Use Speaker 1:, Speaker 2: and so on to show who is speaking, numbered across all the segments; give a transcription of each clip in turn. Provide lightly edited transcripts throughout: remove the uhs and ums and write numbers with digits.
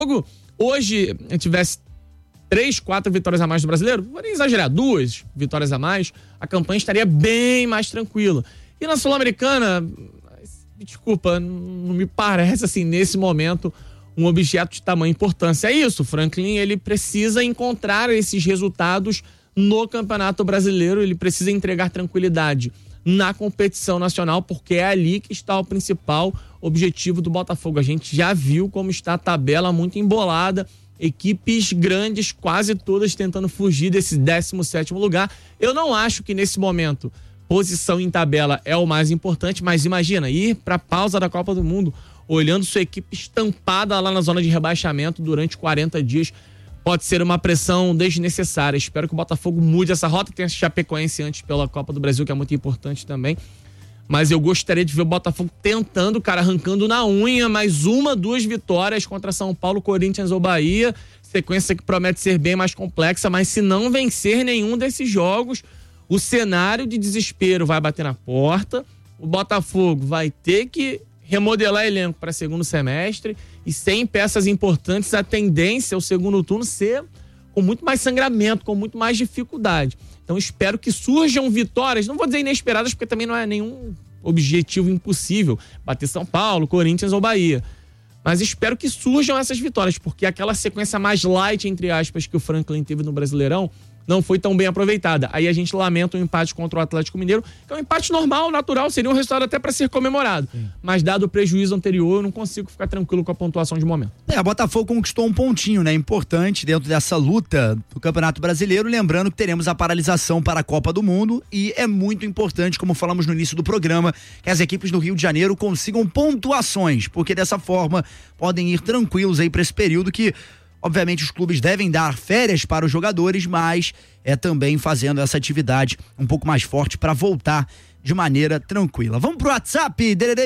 Speaker 1: hoje tivesse 3, 4 vitórias a mais do Brasileiro, vou nem exagerar, 2 vitórias a mais, a campanha estaria bem mais tranquila. E na Sul-Americana, desculpa, não me parece assim, nesse momento, um objeto de tamanha importância. É isso, o Franklin, ele precisa encontrar esses resultados no Campeonato Brasileiro, ele precisa entregar tranquilidade na competição nacional, porque é ali que está o principal objetivo do Botafogo. A gente já viu como está a tabela muito embolada, equipes grandes, quase todas tentando fugir desse 17º lugar. Eu não acho que nesse momento posição em tabela é o mais importante, mas imagina, ir para a pausa da Copa do Mundo, olhando sua equipe estampada lá na zona de rebaixamento durante 40 dias, pode ser uma pressão desnecessária. Espero que o Botafogo mude essa rota. Tem a Chapecoense antes pela Copa do Brasil, que é muito importante também. Mas eu gostaria de ver o Botafogo tentando, cara, arrancando na unha, mais 1, 2 vitórias contra São Paulo, Corinthians ou Bahia. Sequência que promete ser bem mais complexa, mas se não vencer nenhum desses jogos, o cenário de desespero vai bater na porta. O Botafogo vai ter que remodelar elenco para segundo semestre, e sem peças importantes, a tendência é o segundo turno ser com muito mais sangramento, com muito mais dificuldade. Então espero que surjam vitórias, não vou dizer inesperadas, porque também não é nenhum objetivo impossível bater São Paulo, Corinthians ou Bahia, mas espero que surjam essas vitórias, porque aquela sequência mais light, entre aspas, que o Franklin teve no Brasileirão não foi tão bem aproveitada. Aí a gente lamenta um empate contra o Atlético Mineiro, que é um empate normal, natural, seria um resultado até para ser comemorado. Sim. Mas dado o prejuízo anterior, eu não consigo ficar tranquilo com a pontuação de momento.
Speaker 2: O Botafogo conquistou um pontinho, né? Importante dentro dessa luta do Campeonato Brasileiro, lembrando que teremos a paralisação para a Copa do Mundo, e é muito importante, como falamos no início do programa, que as equipes do Rio de Janeiro consigam pontuações, porque dessa forma podem ir tranquilos aí para esse período que obviamente os clubes devem dar férias para os jogadores, mas é também fazendo essa atividade um pouco mais forte para voltar de maneira tranquila. Vamos pro WhatsApp, DDD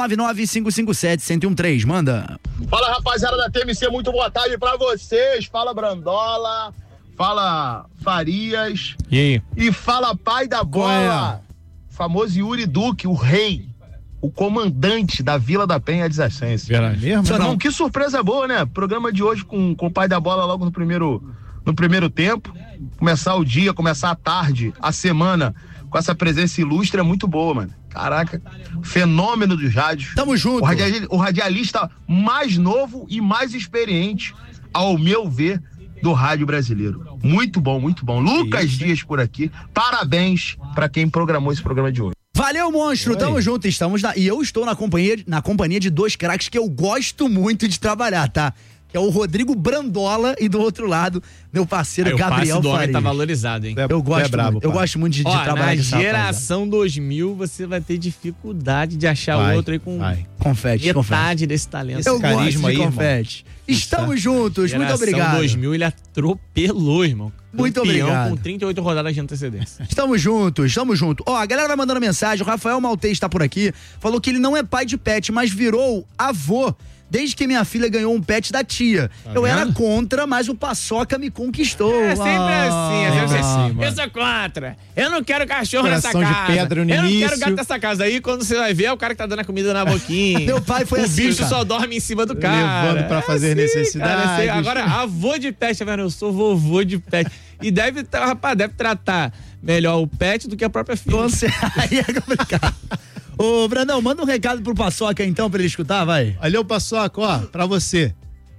Speaker 2: 2199557113, manda.
Speaker 3: Fala, rapaziada da TMC, muito boa tarde pra vocês. Fala, Brandola, fala, Farias,
Speaker 1: e
Speaker 3: fala, pai da bola, famoso Yuri Duque, o rei, o comandante da Vila da Penha adjacência.
Speaker 1: Verdade mesmo?
Speaker 3: Não, que surpresa boa, né? Programa de hoje com o pai da bola logo no primeiro tempo. Começar o dia, começar a tarde, a semana com essa presença ilustre é muito boa, mano. Caraca, fenômeno dos rádios.
Speaker 2: Tamo junto.
Speaker 3: O radialista mais novo e mais experiente, ao meu ver, do rádio brasileiro. Muito bom, muito bom. Lucas Dias por aqui. Parabéns pra quem programou esse programa de hoje.
Speaker 2: Valeu, monstro, tamo junto, e eu estou na companhia de 2 craques que eu gosto muito de trabalhar, tá? Que é o Rodrigo Brandola e do outro lado, meu parceiro Gabriel
Speaker 1: Farias. O
Speaker 2: passe
Speaker 1: tá valorizado, hein?
Speaker 2: Eu gosto muito de trabalhar com essa
Speaker 1: geração 2000, você vai ter dificuldade de achar outro aí com
Speaker 2: confete,
Speaker 1: metade desse talento.
Speaker 2: Eu gosto de confete. Estamos juntos, muito obrigado.
Speaker 1: Geração 2000, ele atropelou, irmão.
Speaker 2: Muito obrigado.
Speaker 1: Com 38 rodadas de antecedência.
Speaker 2: Estamos juntos. Ó, a galera vai mandando mensagem, o Rafael Maltês tá por aqui, falou que ele não é pai de pet, mas virou avô desde que minha filha ganhou um pet da tia. Eu era contra, mas o Paçoca me conquistou.
Speaker 1: É sempre assim. Eu sou contra. Eu não quero cachorro nessa casa.
Speaker 4: De pedra no
Speaker 1: eu
Speaker 4: início.
Speaker 1: não quero gato nessa casa. Aí quando você vai ver, é o cara que tá dando a comida na boquinha.
Speaker 2: Meu pai foi assim,
Speaker 1: O bicho
Speaker 2: cara.
Speaker 1: só dorme em cima do cara.
Speaker 4: Levando pra fazer necessidades.
Speaker 1: Cara, agora, avô de pet, tá vendo? Eu sou vovô de pet. E deve tratar melhor o pet do que a própria filha.
Speaker 2: Aí é complicado. Ô, Brandão, manda um recado pro Paçoca então, pra ele escutar, vai.
Speaker 4: Valeu, Paçoca, ó, pra você.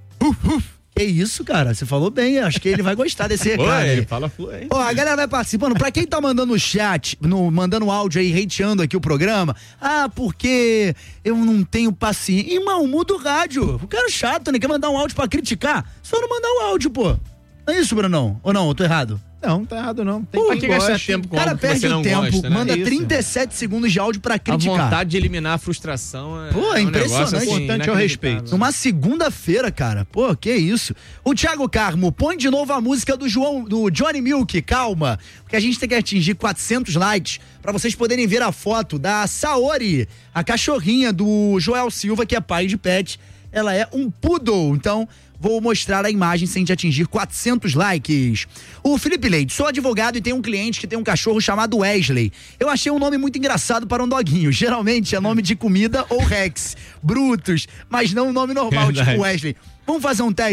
Speaker 2: Que isso, cara, você falou bem, acho que ele vai gostar desse recado.
Speaker 1: Ele fala fluente.
Speaker 2: Ó, a galera vai participando, pra quem tá mandando no chat, mandando áudio aí, hateando aqui o programa, porque eu não tenho paciência. Irmão, muda o rádio, o cara é chato, né, quer mandar um áudio pra criticar, só não mandar o áudio, pô. Não é isso, Brandão? Ou não, eu tô errado?
Speaker 4: Não, tá errado não.
Speaker 1: Tem que gastar tempo com algo que você não gosta, né?
Speaker 2: O cara perde o tempo, manda 37 segundos de áudio pra criticar.
Speaker 1: A vontade de eliminar a frustração
Speaker 2: é impressionante.
Speaker 1: Um
Speaker 4: importante é o respeito.
Speaker 2: Numa segunda-feira, cara. Pô, que isso. O Thiago Carmo, põe de novo a música do Johnny Milk, calma. Porque a gente tem que atingir 400 likes pra vocês poderem ver a foto da Saori, a cachorrinha do Joel Silva, que é pai de pet. Ela é um poodle, então vou mostrar a imagem sem te atingir 400 likes. O Felipe Leite, sou advogado e tenho um cliente que tem um cachorro chamado Wesley. Eu achei um nome muito engraçado para um doguinho. Geralmente é nome de comida ou Rex, Brutus, mas não um nome normal, tipo Wesley. Vamos fazer um teste